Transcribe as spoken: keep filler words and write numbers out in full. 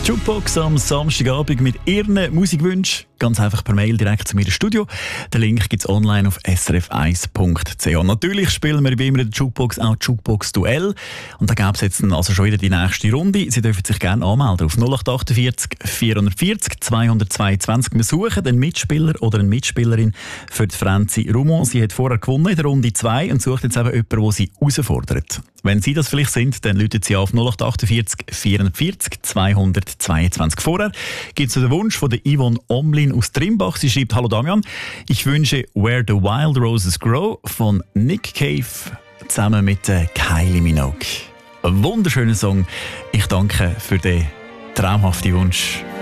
Jukebox am Samstagabend mit Ihren Musikwünschen. Ganz einfach per Mail direkt zu mir ins Studio. Den Link gibt es online auf s r f eins punkt c h. Natürlich spielen wir wie immer in der Jukebox auch Jukebox-Duell. Und da gäbe es jetzt also schon wieder die nächste Runde. Sie dürfen sich gerne anmelden auf null acht vier acht vierhundertvierzig zweihundertzweiundzwanzig. Wir suchen einen Mitspieler oder eine Mitspielerin für die Franzi Rumon. Sie hat vorher gewonnen in der Runde zwei und sucht jetzt eben jemanden, der sie herausfordert. Wenn Sie das vielleicht sind, dann rufen Sie auf null acht vier acht vierundvierzig zweihundertzweiundzwanzig. Vorher gibt es den Wunsch von der Yvonne Omlin aus Trimbach. Sie schreibt: Hallo Damian, ich wünsche Where the Wild Roses Grow von Nick Cave zusammen mit äh, Kylie Minogue. Ein wunderschöner Song. Ich danke für den traumhaften Wunsch.